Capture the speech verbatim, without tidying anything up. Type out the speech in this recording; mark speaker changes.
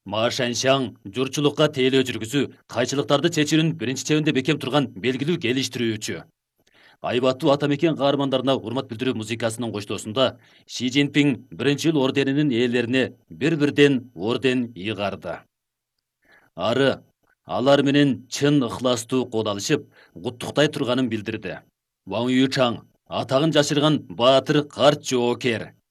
Speaker 1: Ма Шаншаң журтчулукка тейлөө жүргүзүү, кайчылыктарды чечүүнүн биринчи чебинде бекем турган белгилүү келиштирүүчү. Айбаттуу атамекен каармандарына урмат билдирүү музыкасынын коштоосунда Ши Цзиньпин биринчи жыл орденинин ээлерине бир-бирден орден ыйгарды. Ары алар менен чын ыхластуу кол алышып, куттуктай турганын билдирди. Ван Ючаң атагын жашырган баатыр карт жоокер.